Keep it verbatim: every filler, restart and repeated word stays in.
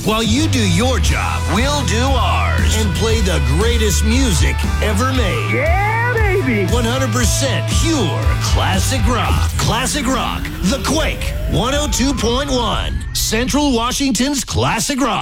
While you do your job, we'll do ours and play the greatest music ever made. Yeah, baby. one hundred percent pure classic rock. Classic rock. The Quake. one oh two point one. Central Washington's Classic Rock.